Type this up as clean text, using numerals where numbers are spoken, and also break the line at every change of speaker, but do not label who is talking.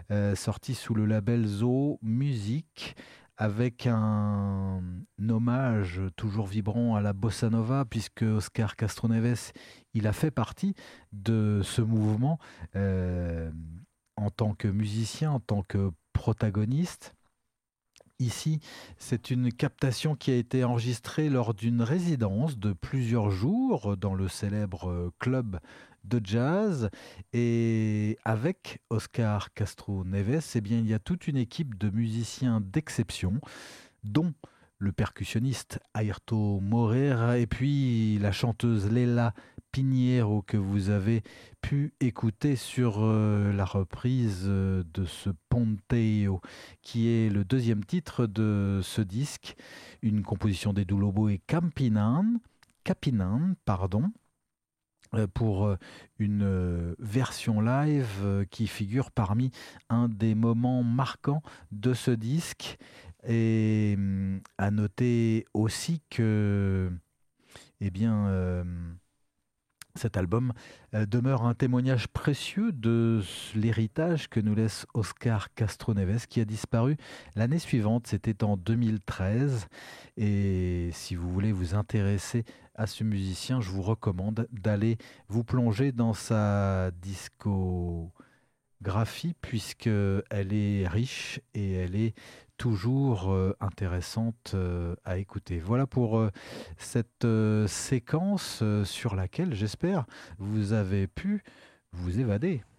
sorti sous le label Zoo Music, avec un hommage toujours vibrant à la bossa nova, puisque Oscar Castroneves, il a fait partie de ce mouvement euh, en tant que musicien, en tant que protagoniste. Ici, c'est une captation qui a été enregistrée lors d'une résidence de plusieurs jours dans le célèbre club de jazz. Et avec Oscar Castro Neves, eh bien, il y a toute une équipe de musiciens d'exception, dont le percussionniste Airto Moreira et puis la chanteuse Leila Pinheiro que vous avez pu écouter sur la reprise de ce Ponteio, qui est le deuxième titre de ce disque, une composition d'Edu Lobo et Capinan, pardon, pour une version live qui figure parmi un des moments marquants de ce disque. Et à noter aussi que, eh bien, cet album demeure un témoignage précieux de l'héritage que nous laisse Oscar Castroneves, qui a disparu l'année suivante, c'était en 2013. Et si vous voulez vous intéresser à ce musicien, je vous recommande d'aller vous plonger dans sa discographie, puisqu'elle est riche et elle est toujours intéressante à écouter. Voilà pour cette séquence sur laquelle, j'espère, vous avez pu vous évader.